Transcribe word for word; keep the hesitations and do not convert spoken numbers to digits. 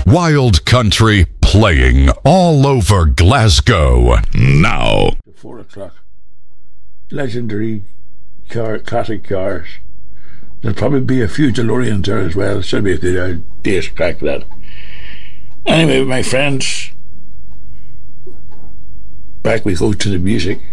Wild country playing all over Glasgow. Now. Four o'clock. Legendary car, classic cars. There'll probably be a few DeLoreans there as well. Should be a good uh, day's crack that. Anyway, my friends, back we go to the music.